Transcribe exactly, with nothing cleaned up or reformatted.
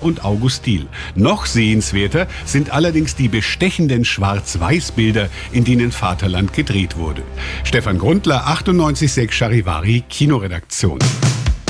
und August Diehl. Noch sehenswerter sind allerdings die bestechenden Schwarz-Weiß-Bilder, in denen Vaterland gedreht wurde. Stefan Grundler, achtundneunzig Komma sechs Charivari, Kinoredaktion.